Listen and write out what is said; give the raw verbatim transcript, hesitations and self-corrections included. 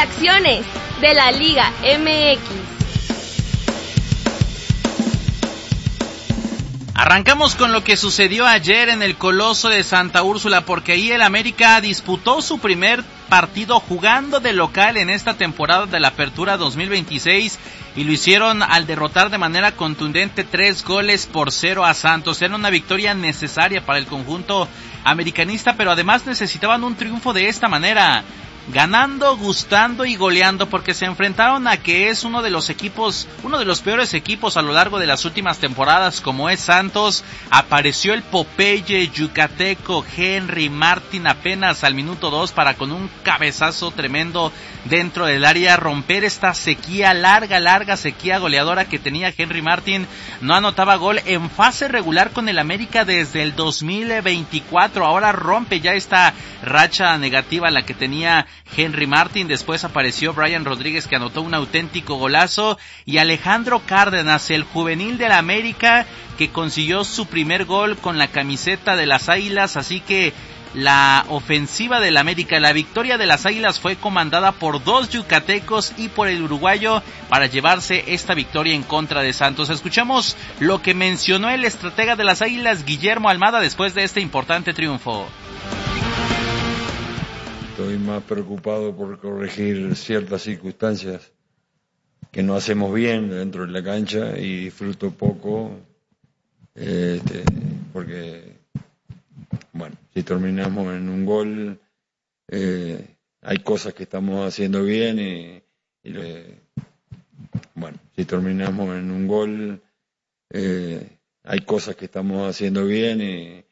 reacciones de la Liga M X. Arrancamos con lo que sucedió ayer en el Coloso de Santa Úrsula, porque ahí el América disputó su primer partido jugando de local en esta temporada de la Apertura dos mil veintiséis y lo hicieron al derrotar de manera contundente tres goles por cero a Santos. Era una victoria necesaria para el conjunto americanista, pero además necesitaban un triunfo de esta manera, ganando, gustando y goleando, porque se enfrentaron a que es uno de los equipos, uno de los peores equipos a lo largo de las últimas temporadas, como es Santos. Apareció el Popeye yucateco Henry Martin apenas al minuto dos para, con un cabezazo tremendo dentro del área, romper esta sequía, larga, larga sequía goleadora que tenía Henry Martin. No anotaba gol en fase regular con el América desde el dos mil veinticuatro, ahora rompe ya esta racha negativa la que tenía Henry Martin. Después apareció Brian Rodríguez, que anotó un auténtico golazo, y Alejandro Cárdenas, el juvenil del América, que consiguió su primer gol con la camiseta de las Águilas. Así que la ofensiva del América, la victoria de las Águilas, fue comandada por dos yucatecos y por el uruguayo para llevarse esta victoria en contra de Santos. Escuchamos lo que mencionó el estratega de las Águilas, Guillermo Almada, después de este importante triunfo. Estoy más preocupado por corregir ciertas circunstancias que no hacemos bien dentro de la cancha, y disfruto poco, este, porque, bueno, si terminamos en un gol, eh, hay cosas que estamos haciendo bien y, y eh, bueno, si terminamos en un gol, eh, hay cosas que estamos haciendo bien y,